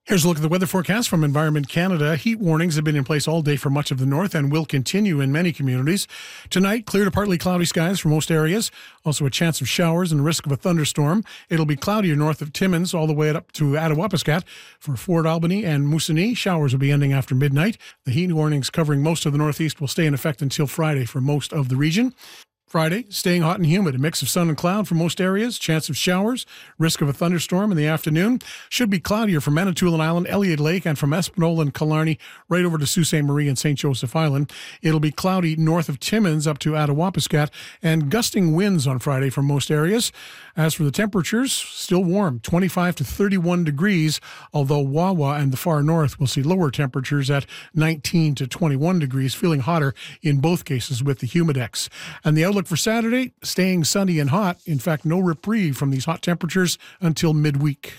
Here's a look at the weather forecast from Environment Canada. Heat warnings have been in place all day for much of the north and will continue in many communities. Tonight, clear to partly cloudy skies for most areas. Also a chance of showers and risk of a thunderstorm. It'll be cloudier north of Timmins all the way up to Attawapiskat. For Fort Albany and Moosonee, showers will be ending after midnight. The heat warnings covering most of the northeast will stay in effect until Friday for most of the region. Friday, staying hot and humid, a mix of sun and cloud for most areas, chance of showers, risk of a thunderstorm in the afternoon. Should be cloudier from Manitoulin Island, Elliott Lake, and from Espanola and Killarney right over to Sault Ste. Marie and St. Joseph Island. It'll be cloudy north of Timmins up to Attawapiskat, and gusting winds on Friday for most areas. As for the temperatures, still warm, 25 to 31 degrees, although Wawa and the far north will see lower temperatures at 19 to 21 degrees, feeling hotter in both cases with the humidex. And the outlook for Saturday, staying sunny and hot. In fact, no reprieve from these hot temperatures until midweek.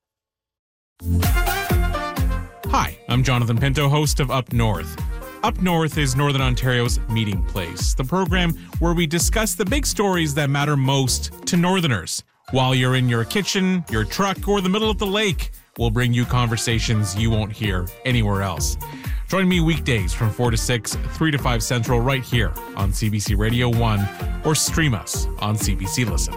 Hi, I'm Jonathan Pinto, host of Up North. Up North is Northern Ontario's meeting place, the program where we discuss the big stories that matter most to Northerners. While you're in your kitchen, your truck, or the middle of the lake, we'll bring you conversations you won't hear anywhere else. Join me weekdays from 4 to 6, 3 to 5 Central right here on CBC Radio 1 or stream us on CBC Listen.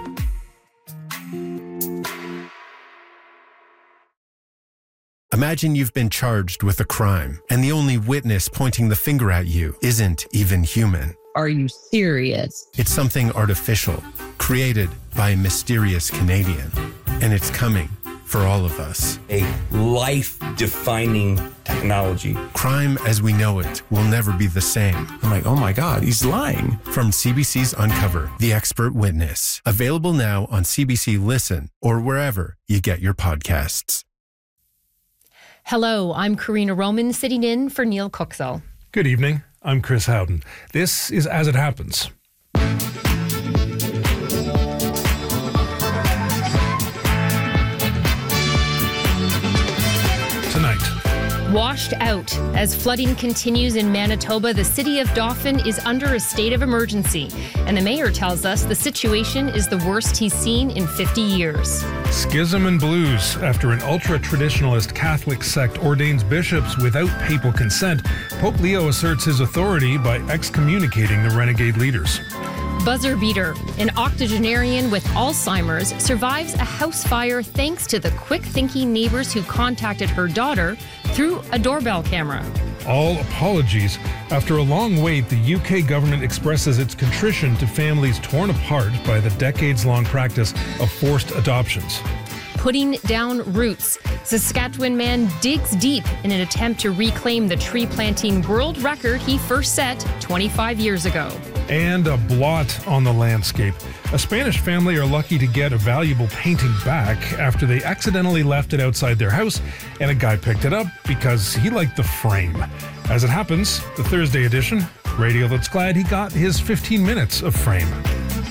Imagine you've been charged with a crime and the only witness pointing the finger at you isn't even human. Are you serious? It's something artificial, created by a mysterious Canadian, and it's coming for all of us. A life-defining technology. Crime as we know it will never be the same. I'm like, oh my God, he's lying. From CBC's Uncover, The Expert Witness. Available now on CBC Listen or wherever you get your podcasts. Hello, I'm Karina Roman, sitting in for Neil Cookzell. Good evening. I'm Chris Howden. This is As It Happens. Washed out. As flooding continues in Manitoba, the city of Dauphin is under a state of emergency. And the mayor tells us the situation is the worst he's seen in 50 years. Schism and blues. After an ultra-traditionalist Catholic sect ordains bishops without papal consent, Pope Leo asserts his authority by excommunicating the renegade leaders. Buzzer beater. An octogenarian with Alzheimer's survives a house fire thanks to the quick-thinking neighbors who contacted her daughter through a doorbell camera. All apologies. After a long wait, the UK government expresses its contrition to families torn apart by the decades-long practice of forced adoptions. Putting down roots. Saskatchewan man digs deep in an attempt to reclaim the tree planting world record he first set 25 years ago. And a blot on the landscape. A Spanish family are lucky to get a valuable painting back after they accidentally left it outside their house, and a guy picked it up because he liked the frame. As it happens, the Thursday edition, radio that's glad he got his 15 minutes of fame.